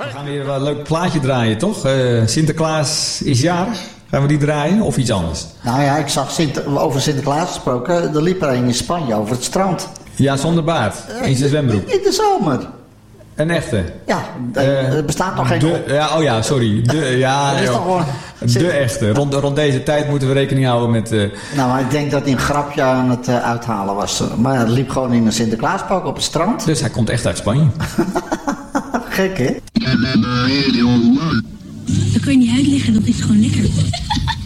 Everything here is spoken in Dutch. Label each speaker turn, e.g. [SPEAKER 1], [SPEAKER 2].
[SPEAKER 1] We gaan weer een leuk plaatje draaien, toch? Sinterklaas is jarig. Gaan we die draaien of iets anders?
[SPEAKER 2] Nou ja, ik zag over Sinterklaas gesproken. Er liep er een in Spanje over het strand.
[SPEAKER 1] Ja, zonder baard. In zijn zwembroek.
[SPEAKER 2] In de zomer.
[SPEAKER 1] Een echte?
[SPEAKER 2] Ja, er bestaat nog geen...
[SPEAKER 1] Sorry. De echte. Rond deze tijd moeten we rekening houden met...
[SPEAKER 2] Nou, maar ik denk dat hij een grapje aan het uithalen was. Maar hij liep gewoon in een Sinterklaaspak op het strand.
[SPEAKER 1] Dus hij komt echt uit Spanje.
[SPEAKER 2] Gek, hè?
[SPEAKER 3] Dat kun je niet uitleggen, dat is gewoon lekker.